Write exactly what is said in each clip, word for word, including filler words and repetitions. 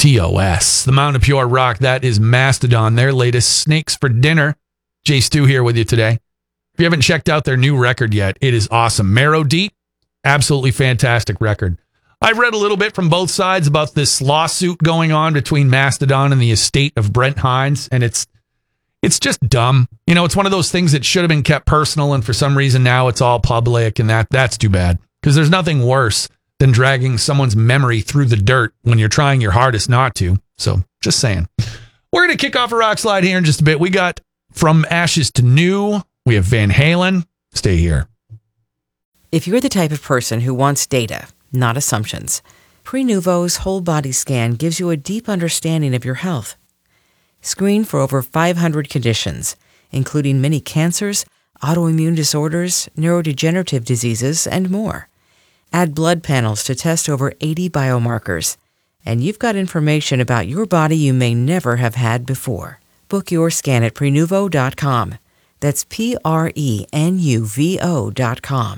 T O S. The Mountain of Pure Rock, that is Mastodon, their latest Snakes for Dinner. Jay Stu here with you today. If you haven't checked out their new record yet, it is awesome. Marrow Deep, absolutely fantastic record. I've read a little bit from both sides about this lawsuit going on between Mastodon and the estate of Brent Hinds, and it's it's just dumb. You know, it's one of those things that should have been kept personal, and for some reason now it's all public, and that that's too bad. Because there's nothing worse than dragging someone's memory through the dirt when you're trying your hardest not to. So, just saying. We're going to kick off a rock slide here in just a bit. We got From Ashes to New. We have Van Halen. Stay here. If you're the type of person who wants data, not assumptions, Prenuvo's whole body scan gives you a deep understanding of your health. Screen for over five hundred conditions, including many cancers, autoimmune disorders, neurodegenerative diseases, and more. Add blood panels to test over eighty biomarkers, and you've got information about your body you may never have had before. Book your scan at Prenuvo dot com. That's P R E N U V O dot com.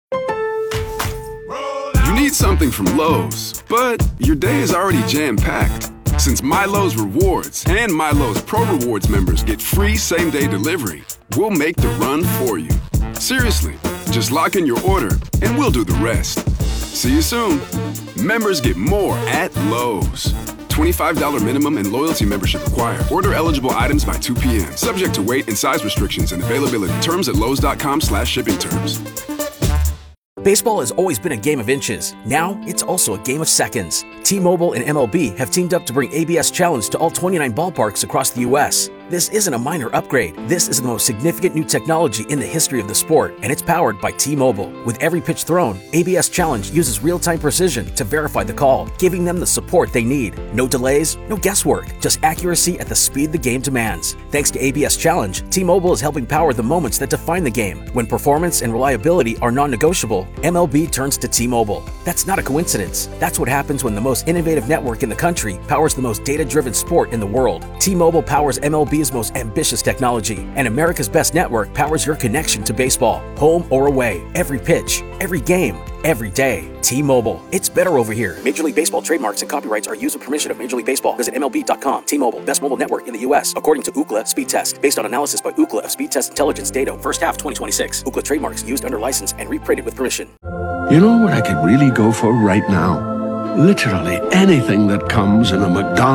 You need something from Lowe's, but your day is already jam-packed. Since MyLowe's Rewards and MyLowe's Pro Rewards members get free same-day delivery, we'll make the run for you. Seriously, just lock in your order and we'll do the rest. See you soon. Members get more at Lowe's. twenty-five dollars minimum and loyalty membership required. Order eligible items by two p.m. Subject to weight and size restrictions and availability. Terms at lowes.com slash shipping terms. Baseball has always been a game of inches. Now, it's also a game of seconds. T-Mobile and M L B have teamed up to bring A B S Challenge to all twenty-nine ballparks across the U S This isn't a minor upgrade. This is the most significant new technology in the history of the sport, and it's powered by T-Mobile. With every pitch thrown, A B S Challenge uses real-time precision to verify the call, giving them the support they need. No delays, no guesswork, just accuracy at the speed the game demands. Thanks to A B S Challenge, T-Mobile is helping power the moments that define the game. When performance and reliability are non-negotiable, M L B turns to T-Mobile. That's not a coincidence. That's what happens when the most innovative network in the country powers the most data-driven sport in the world. T-Mobile powers M L B's most ambitious technology, and America's best network powers your connection to baseball, home or away, every pitch, every game, every day. T-Mobile. It's better over here. Major League Baseball trademarks and copyrights are used with permission of Major League Baseball. Visit M L B dot com. T-Mobile, best mobile network in the U S, according to Ookla Speed Test. Based on analysis by Ookla of Speed Test Intelligence data, first half twenty twenty-six. Ookla trademarks used under license and reprinted with permission. You know what I could really go for right now? Literally anything that comes in a McDonald's